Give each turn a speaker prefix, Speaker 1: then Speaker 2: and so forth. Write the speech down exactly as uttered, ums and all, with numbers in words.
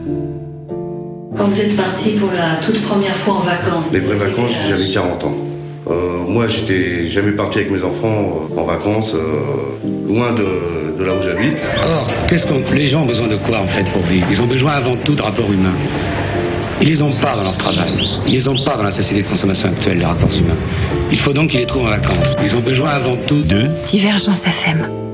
Speaker 1: Quand vous êtes parti pour la toute première fois en vacances?
Speaker 2: Les vraies vacances, j'avais quarante ans. Euh, moi, j'étais jamais parti avec mes enfants euh, en vacances, euh, loin de, de là où j'habite.
Speaker 3: Or, qu'est-ce qu'on, les gens ont besoin de quoi en fait pour vivre? Ils ont besoin avant tout de rapports humains. Ils les ont pas dans leur travail. Ils les ont pas dans la société de consommation actuelle, les rapports humains. Il faut donc qu'ils les trouvent en vacances. Ils ont besoin avant tout de...
Speaker 4: Divergence F M.